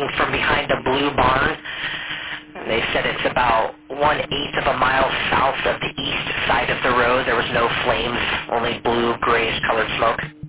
coming from behind a blue barn. They said it's about 1/8 of a mile south of the east side of the road. There was no flames, only blue, grayish colored smoke.